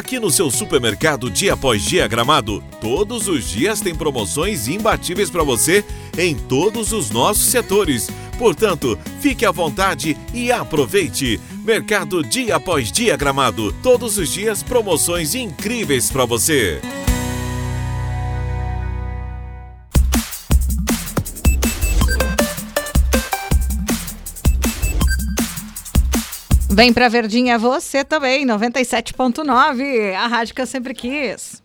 Aqui no seu supermercado Dia Após Dia Gramado, todos os dias tem promoções imbatíveis para você em todos os nossos setores. Portanto, fique à vontade e aproveite. Mercado Dia Após Dia Gramado, todos os dias promoções incríveis para você. Vem pra Verdinha você também, 97.9, a rádio que eu sempre quis.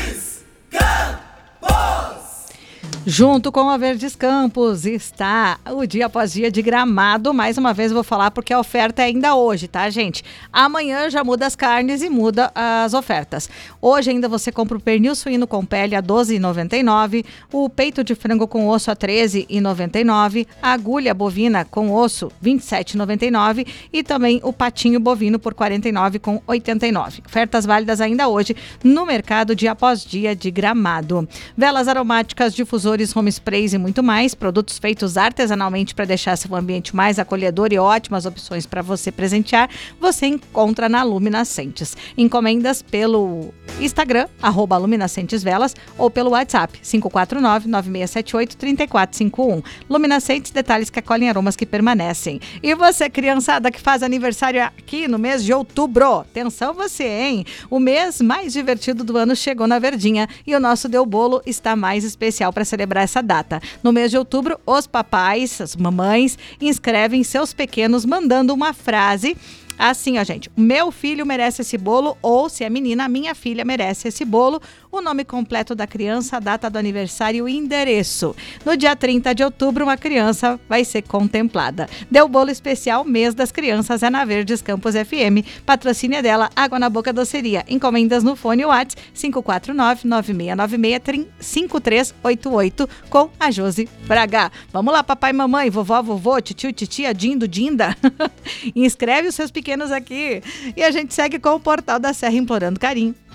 Descampos! Junto com a Verdes Campos está o Dia Após Dia de Gramado. Mais uma vez eu vou falar porque a oferta é ainda hoje, tá, gente? Amanhã já muda as carnes e muda as ofertas. Hoje ainda você compra o pernil suíno com pele a R$ 12,99, o peito de frango com osso a R$ 13,99, a agulha bovina com osso R$ 27,99 e também o patinho bovino por R$ 49,89. Ofertas válidas ainda hoje no mercado Dia Após Dia de Gramado. Velas aromáticas, difusores, home sprays e muito mais, produtos feitos artesanalmente para deixar seu ambiente mais acolhedor e ótimas opções para você presentear, você encontra na Luminascentes. Encomendas pelo Instagram, @luminascentesvelas, ou pelo WhatsApp, 549-9678-3451. Luminascentes, detalhes que acolhem aromas que permanecem. E você, criançada que faz aniversário aqui no mês de outubro, atenção você, hein? O mês mais divertido do ano chegou na Verdinha e o nosso Deu Bolo está mais especial para celebrar essa data. No mês de outubro, os papais, as mamães, inscrevem seus pequenos mandando uma frase assim, ó, gente: meu filho merece esse bolo, ou se é menina, minha filha merece esse bolo, o nome completo da criança, a data do aniversário e o endereço. No dia 30 de outubro, uma criança vai ser contemplada. Deu Bolo Especial Mês das Crianças é na Verdes Campos FM. Patrocínio dela, Água na Boca Doceria. Encomendas no fone WhatsApp 549-9696-5388 com a Josi Braga. Vamos lá, papai, mamãe, vovó, vovô, titio, titia, dindo, dinda. Inscreve os seus pequenos aqui. E a gente segue com o Portal da Serra implorando carinho,